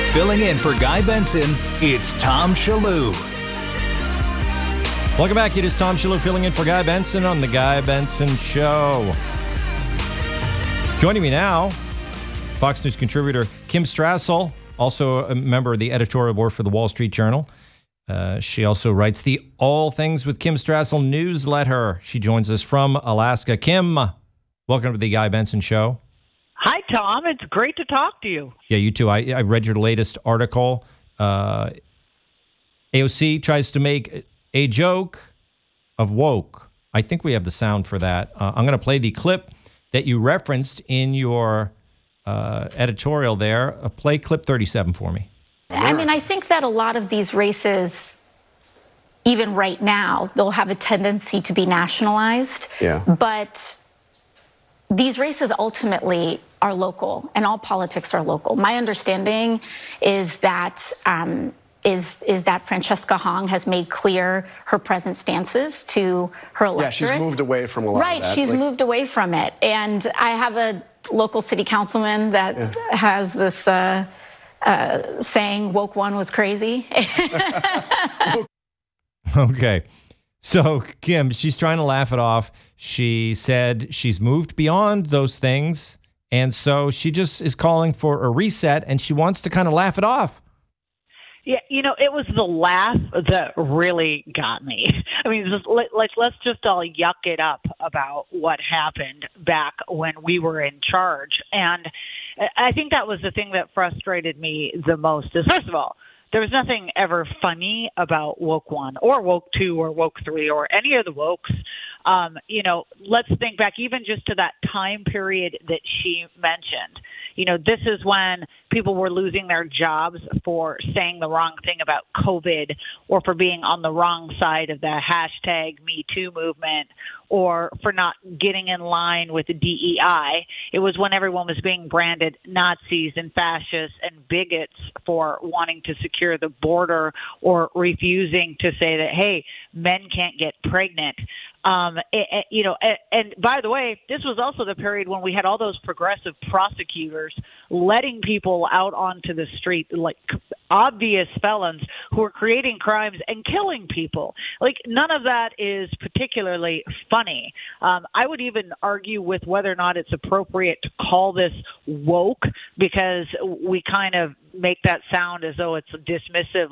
Filling in for Guy Benson, it's Tom Shillue. Welcome back. It is Tom Shillue filling in for Guy Benson on The Guy Benson Show. Joining me now, Fox News contributor Kim Strassel, also a member of the editorial board for the Wall Street Journal. She also writes the All Things with Kim Strassel newsletter. She joins us from Alaska. Kim, welcome to The Guy Benson Show. Hi, Tom. It's great to talk to you. Yeah, you too. I read your latest article. AOC tries to make a joke of woke. I think we have the sound for that. I'm going to play the clip that you referenced in your editorial there. Play clip 37 for me. I mean, I think that a lot of these races, even right now, they'll have a tendency to be nationalized. Yeah. But these races ultimately are local, and all politics are local. My understanding is that that Francesca Hong has made clear her present stances to her electorate. Yeah, she's moved away from a lot of that. Right, she's moved away from it. And I have a local city councilman that has this saying, woke one was crazy. Okay. So, Kim, she's trying to laugh it off. She said she's moved beyond those things, and so she just is calling for a reset, and she wants to kind of laugh it off. Yeah, you know, it was the laugh that really got me. I mean, let's just all yuck it up about what happened back when we were in charge. And I think that was the thing that frustrated me the most is, first of all, there was nothing ever funny about Woke 1 or Woke 2 or Woke 3 or any of the Wokes. You know, let's think back even just to that time period that she mentioned. You know, this is when people were losing their jobs for saying the wrong thing about COVID or for being on the wrong side of the hashtag Me Too movement or for not getting in line with the DEI. It was when everyone was being branded Nazis and fascists and bigots for wanting to secure the border or refusing to say that, hey, men can't get pregnant. You know, and by the way, this was also the period when we had all those progressive prosecutors letting people out onto the street, like obvious felons who were creating crimes and killing people. Like, none of that is particularly funny. I would even argue with whether or not it's appropriate to call this woke, because we kind of make that sound as though it's dismissive